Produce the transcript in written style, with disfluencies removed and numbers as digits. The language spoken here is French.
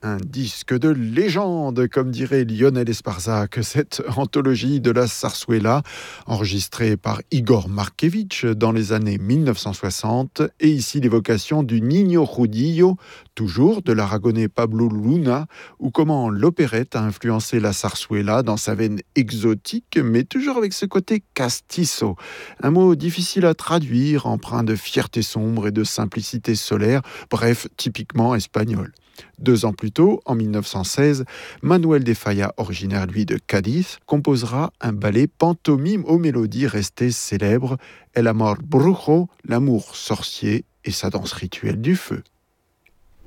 Un disque de légende, comme dirait Lionel Esparza, que cette anthologie de la zarzuela, enregistrée par Igor Markevitch dans les années 1960, et ici l'évocation du Niño Judío, toujours de l'aragonais Pablo Luna, ou comment l'opérette a influencé la zarzuela dans sa veine exotique, mais toujours avec ce côté castizo. Un mot difficile à traduire, empreint de fierté sombre et de simplicité solaire, bref, typiquement espagnol. 2 ans plus tôt, en 1916, Manuel de Falla, originaire lui de Cadiz, composera un ballet pantomime aux mélodies restées célèbres, El amor brujo, l'amour sorcier et sa danse rituelle du feu.